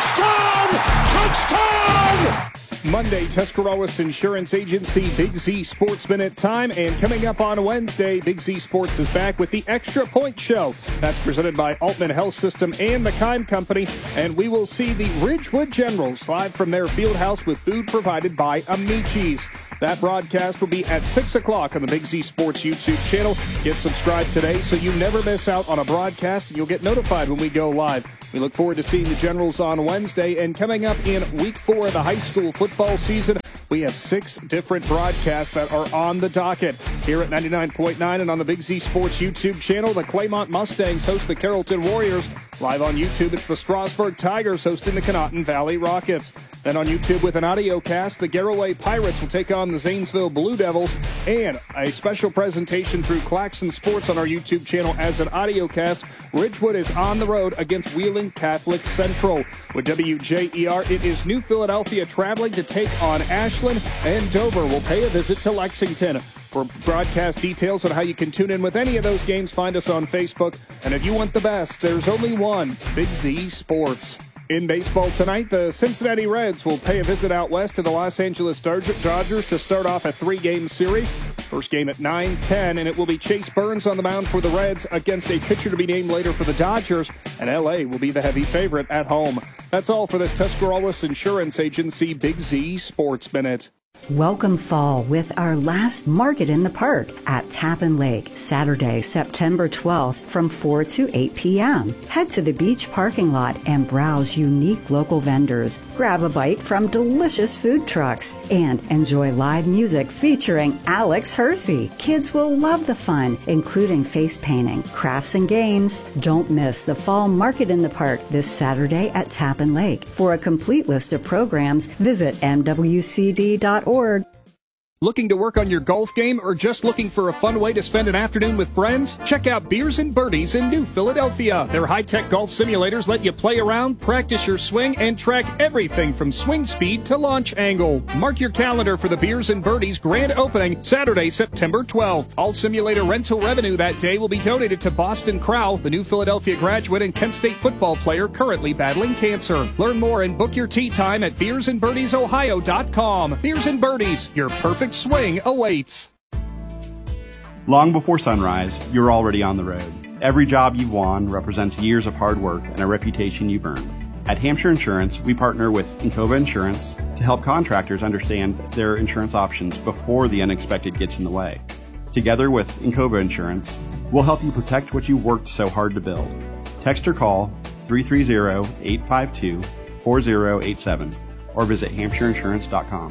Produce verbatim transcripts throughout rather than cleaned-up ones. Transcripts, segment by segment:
Touchdown! Touchdown! Monday, Tuscarawas Insurance Agency, Big Z Sports Minute time. And coming up on Wednesday, Big Z Sports is back with the Extra Point Show. That's presented by Altman Health System and the Kime Company. And we will see the Ridgewood Generals live from their field house with food provided by Amici's. That broadcast will be at six o'clock on the Big Z Sports YouTube channel. Get subscribed today so you never miss out on a broadcast, and you'll get notified when we go live. We look forward to seeing the Generals on Wednesday. And coming up in week four of the high school football season, we have six different broadcasts that are on the docket. Here at ninety-nine point nine and on the Big Z Sports YouTube channel, the Claymont Mustangs host the Carrollton Warriors. Live on YouTube, it's the Strasburg Tigers hosting the Conotton Valley Rockets. Then on YouTube with an audio cast, the Garraway Pirates will take on the Zanesville Blue Devils. And a special presentation through Claxon Sports on our YouTube channel as an audio cast. Ridgewood is on the road against Wheeling Catholic Central. With W J E R, it is New Philadelphia traveling to take on Ashland, and Dover will pay a visit to Lexington. For broadcast details on how you can tune in with any of those games, find us on Facebook. And if you want the best, there's only one, Big Z Sports. In baseball tonight, the Cincinnati Reds will pay a visit out west to the Los Angeles Dodgers to start off a three-game series. First game at nine ten, and it will be Chase Burns on the mound for the Reds against a pitcher to be named later for the Dodgers, and L A will be the heavy favorite at home. That's all for this Tuscarawas Insurance Agency Big Z Sports Minute. Welcome fall with our last Market in the Park at Tappan Lake, Saturday, September twelfth from four to eight p.m. Head to the beach parking lot and browse unique local vendors. Grab a bite from delicious food trucks and enjoy live music featuring Alex Hersey. Kids will love the fun, including face painting, crafts, and games. Don't miss the Fall Market in the Park this Saturday at Tappan Lake. For a complete list of programs, visit m w c d dot org. Looking to work on your golf game or just looking for a fun way to spend an afternoon with friends? Check out Beers and Birdies in New Philadelphia. Their high-tech golf simulators let you play around, practice your swing, and track everything from swing speed to launch angle. Mark your calendar for the Beers and Birdies grand opening Saturday, September twelfth. All simulator rental revenue that day will be donated to Boston Crowell, the New Philadelphia graduate and Kent State football player currently battling cancer. Learn more and book your tee time at beers and birdies ohio dot com. Beers and Birdies, your perfect swing awaits. Long before sunrise, you're already on the road. Every job you've won represents years of hard work and a reputation you've earned. At Hampshire Insurance, we partner with Encova Insurance to help contractors understand their insurance options before the unexpected gets in the way. Together with Encova Insurance, we'll help you protect what you've worked so hard to build. Text or call three three zero, eight five two, four zero eight seven or visit hampshire insurance dot com.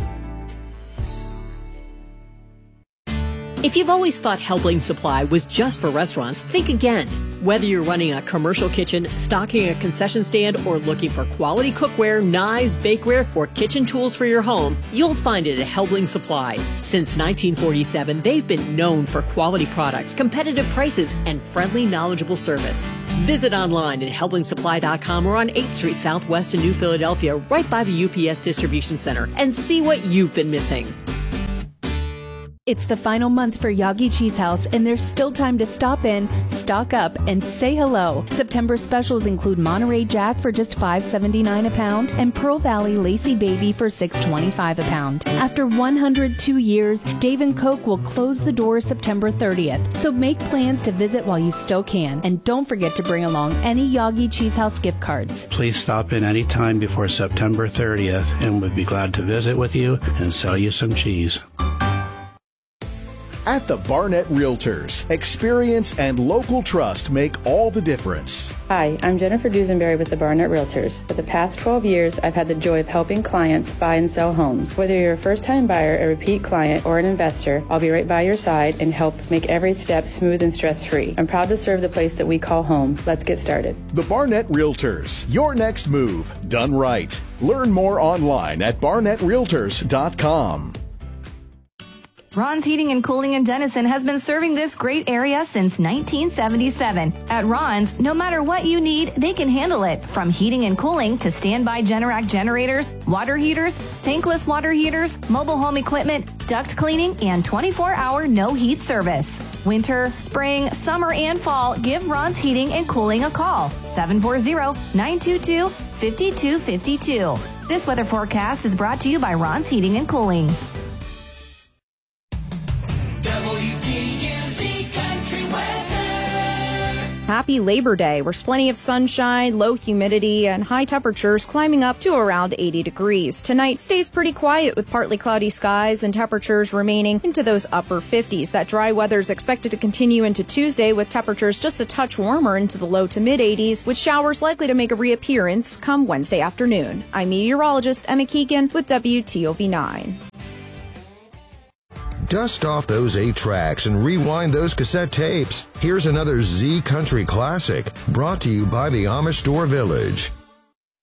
If you've always thought Helbling Supply was just for restaurants, think again. Whether you're running a commercial kitchen, stocking a concession stand, or looking for quality cookware, knives, bakeware, or kitchen tools for your home, you'll find it at Helbling Supply. Since nineteen forty-seven, they've been known for quality products, competitive prices, and friendly, knowledgeable service. Visit online at helbling supply dot com or on eighth Street Southwest in New Philadelphia, right by the U P S Distribution Center, and see what you've been missing. It's the final month for Yagi Cheese House, and there's still time to stop in, stock up, and say hello. September specials include Monterey Jack for just five seventy-nine a pound and Pearl Valley Lacy Baby for six twenty-five a pound. After one hundred two years, Dave and Coke will close the doors September thirtieth, so make plans to visit while you still can. And don't forget to bring along any Yagi Cheese House gift cards. Please stop in any time before September thirtieth, and we'd be glad to visit with you and sell you some cheese. At the Barnett Realtors, experience and local trust make all the difference. Hi, I'm Jennifer Dusenberry with the Barnett Realtors. For the past twelve years, I've had the joy of helping clients buy and sell homes. Whether you're a first-time buyer, a repeat client, or an investor, I'll be right by your side and help make every step smooth and stress-free. I'm proud to serve the place that we call home. Let's get started. The Barnett Realtors, your next move, done right. Learn more online at barnett realtors dot com. Ron's Heating and Cooling in Denison has been serving this great area since nineteen seventy-seven. At Ron's, no matter what you need, they can handle it. From heating and cooling to standby Generac generators, water heaters, tankless water heaters, mobile home equipment, duct cleaning, and twenty-four hour no heat service. Winter, spring, summer, and fall, give Ron's Heating and Cooling a call. seven four zero, nine two two, five two five two. This weather forecast is brought to you by Ron's Heating and Cooling. Happy Labor Day. There's plenty of sunshine, low humidity, and high temperatures climbing up to around eighty degrees. Tonight stays pretty quiet with partly cloudy skies and temperatures remaining into those upper fifties. That dry weather is expected to continue into Tuesday with temperatures just a touch warmer into the low to mid eighties, with showers likely to make a reappearance come Wednesday afternoon. I'm meteorologist Emma Keegan with W T O V nine. Dust off those eight tracks and rewind those cassette tapes. Here's another Z Country classic brought to you by the Amish Store Village.